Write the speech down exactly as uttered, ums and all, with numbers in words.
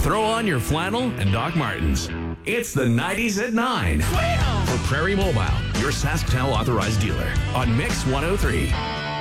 Throw on your flannel and Doc Martens. It's the nineties at nine. For Prairie Mobile, your SaskTel authorized dealer on Mix one oh three.